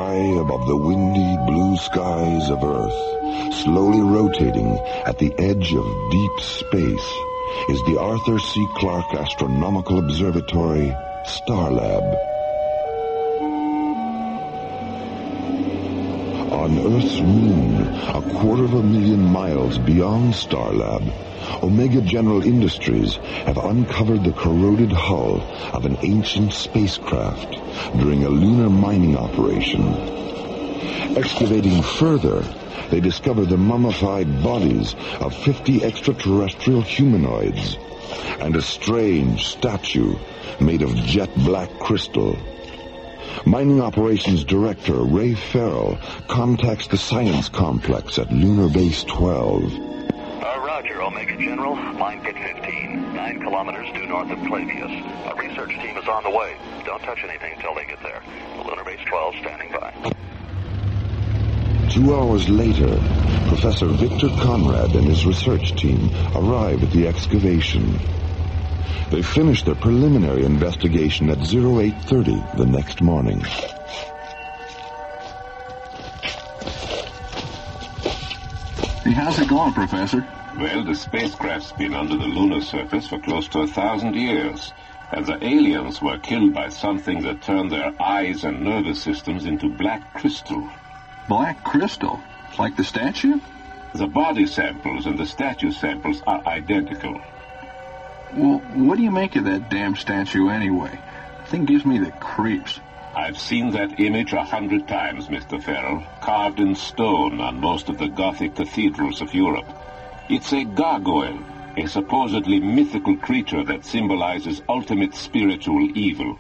High above the windy blue skies of Earth, slowly rotating at the edge of deep space, is the Arthur C. Clarke Astronomical Observatory, Starlab. On Earth's moon, 250,000 miles beyond Starlab, Omega General Industries have uncovered the corroded hull of an ancient spacecraft during a lunar mining operation. Excavating further, they discover the mummified bodies of 50 extraterrestrial humanoids and a strange statue made of jet black crystal. Mining Operations Director Ray Farrell contacts the science complex at Lunar Base 12. Roger, Omega General, line pit 15, 9 kilometers due north of Clavius. A research team is on the way. Don't touch anything until they get there. Lunar Base 12 standing by. 2 hours later, Professor Victor Conrad and his research team arrive at the excavation. They finish their preliminary investigation at 0830 the next morning. Hey, how's it going, Professor? Well, the spacecraft's been under the lunar surface for close to 1,000 years, and the aliens were killed by something that turned their eyes and nervous systems into black crystal. Black crystal? Like the statue? The body samples and the statue samples are identical. Well, what do you make of that damn statue anyway? The thing gives me the creeps. I've seen that image 100 times, Mr. Farrell, carved in stone on most of the Gothic cathedrals of Europe. It's a gargoyle, a supposedly mythical creature that symbolizes ultimate spiritual evil.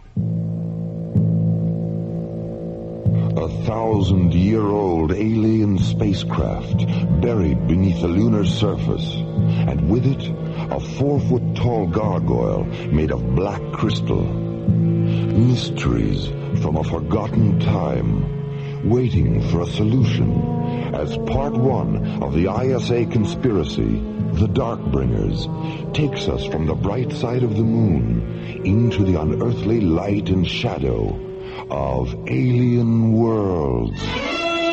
1,000-year-old alien spacecraft buried beneath the lunar surface, and with it, a 4-foot-tall gargoyle made of black crystal. Mysteries from a forgotten time, waiting for a solution as part 1 of the ISA conspiracy, The Darkbringers, takes us from the bright side of the moon into the unearthly light and shadow of alien worlds.